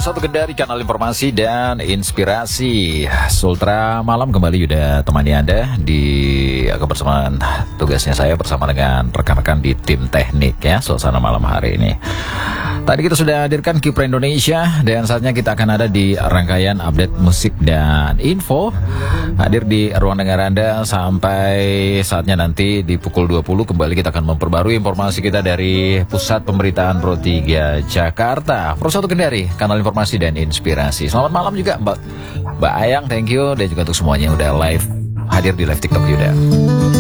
Satu Kendari, kanal informasi dan inspirasi. Sultra Malam kembali Yuda temani Anda di kebersamaan tugasnya saya bersama dengan rekan-rekan di tim teknik ya, suasana malam hari ini. Tadi kita sudah hadirkan Kiprah Indonesia dan saatnya kita akan ada di rangkaian update musik dan info. Hadir di ruang dengar Anda sampai saatnya nanti di pukul 20 kembali kita akan memperbarui informasi kita dari Pusat Pemberitaan Pro 3 Jakarta. Pro 1 Kendari, kanal informasi dan inspirasi. Selamat malam juga Mbak Ayang, thank you, dan juga untuk semuanya yang udah live hadir di live TikTok Yuda.